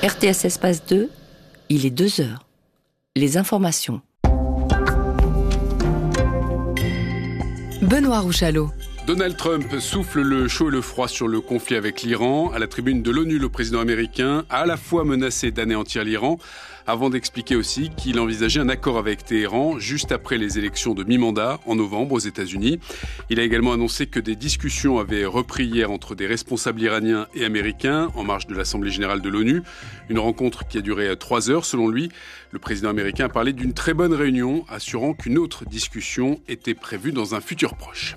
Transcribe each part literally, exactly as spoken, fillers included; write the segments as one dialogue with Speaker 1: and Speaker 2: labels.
Speaker 1: R T S Espace deux, il est deux heures. Les informations.
Speaker 2: Benoît Rouchalot.
Speaker 3: Donald Trump souffle le chaud et le froid sur le conflit avec l'Iran. À la tribune de l'ONU, le président américain a à la fois menacé d'anéantir l'Iran, avant d'expliquer aussi qu'il envisageait un accord avec Téhéran juste après les élections de mi-mandat en novembre aux États-Unis. Il a également annoncé que des discussions avaient repris hier entre des responsables iraniens et américains en marge de l'Assemblée générale de l'ONU. Une rencontre qui a duré trois heures selon lui. Le président américain a parlé d'une très bonne réunion, assurant qu'une autre discussion était prévue dans un futur proche.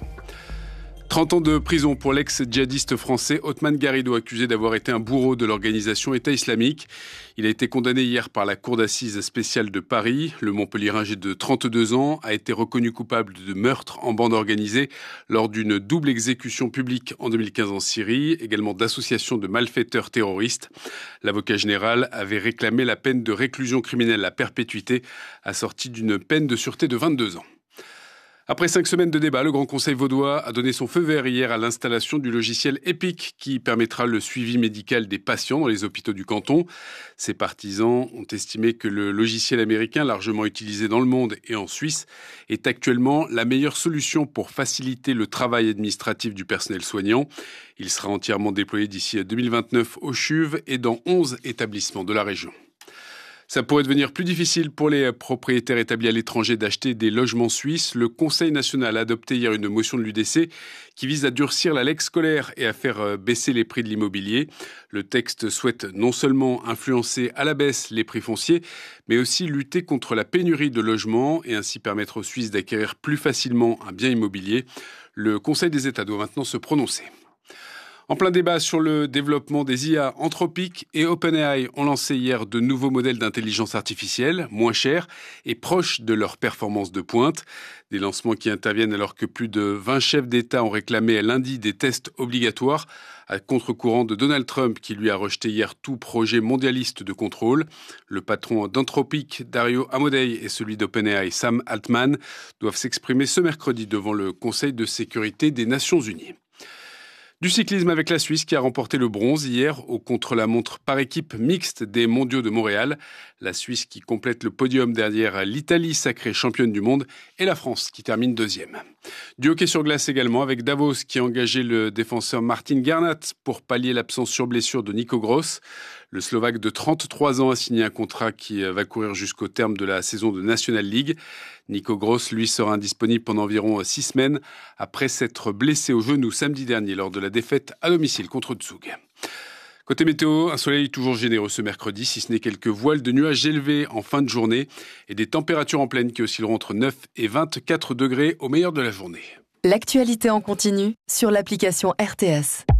Speaker 3: trente ans de prison pour l'ex-djihadiste français Othman Garrido, accusé d'avoir été un bourreau de l'organisation État islamique. Il a été condamné hier par la cour d'assises spéciale de Paris. Le Montpellierin âgé de trente-deux ans a été reconnu coupable de meurtre en bande organisée lors d'une double exécution publique en deux mille quinze en Syrie, également d'association de malfaiteurs terroristes. L'avocat général avait réclamé la peine de réclusion criminelle à perpétuité, assortie d'une peine de sûreté de vingt-deux ans. Après cinq semaines de débat, le Grand Conseil vaudois a donné son feu vert hier à l'installation du logiciel EPIC qui permettra le suivi médical des patients dans les hôpitaux du canton. Ses partisans ont estimé que le logiciel américain, largement utilisé dans le monde et en Suisse, est actuellement la meilleure solution pour faciliter le travail administratif du personnel soignant. Il sera entièrement déployé d'ici deux mille vingt-neuf au CHUV et dans onze établissements de la région. Ça pourrait devenir plus difficile pour les propriétaires établis à l'étranger d'acheter des logements suisses. Le Conseil national a adopté hier une motion de l'U D C qui vise à durcir la lex scolaire et à faire baisser les prix de l'immobilier. Le texte souhaite non seulement influencer à la baisse les prix fonciers, mais aussi lutter contre la pénurie de logements et ainsi permettre aux Suisses d'acquérir plus facilement un bien immobilier. Le Conseil des États doit maintenant se prononcer. En plein débat sur le développement des I A, Anthropic et OpenAI ont lancé hier de nouveaux modèles d'intelligence artificielle, moins chers et proches de leurs performances de pointe. Des lancements qui interviennent alors que plus de vingt chefs d'État ont réclamé lundi des tests obligatoires, à contre-courant de Donald Trump qui lui a rejeté hier tout projet mondialiste de contrôle. Le patron d'Anthropic, Dario Amodei, et celui d'OpenAI, Sam Altman, doivent s'exprimer ce mercredi devant le Conseil de sécurité des Nations Unies. Du cyclisme avec la Suisse qui a remporté le bronze hier au contre-la-montre par équipe mixte des mondiaux de Montréal. La Suisse qui complète le podium derrière l'Italie sacrée championne du monde et la France qui termine deuxième. Du hockey sur glace également avec Davos qui a engagé le défenseur Martin Gernat pour pallier l'absence sur blessure de Nico Gross. Le Slovaque de trente-trois ans a signé un contrat qui va courir jusqu'au terme de la saison de National League. Nico Gross, lui, sera indisponible pendant environ six semaines après s'être blessé au genou samedi dernier lors de la défaite à domicile contre Zug. Côté météo, un soleil toujours généreux ce mercredi, si ce n'est quelques voiles de nuages élevés en fin de journée et des températures en pleine qui oscilleront entre neuf et vingt-quatre degrés au meilleur de la journée.
Speaker 2: L'actualité en continu sur l'application R T S.